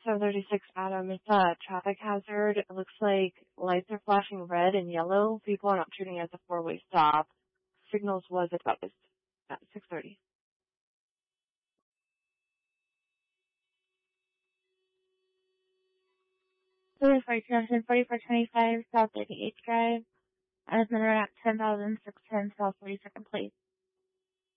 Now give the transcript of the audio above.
736 Adam, it's a traffic hazard. It looks like lights are flashing red and yellow. People are not turning at the four-way stop. Signals was advised at 6:30. Police for 4425 South 38th Drive. As number at 10,610 South 42nd Place.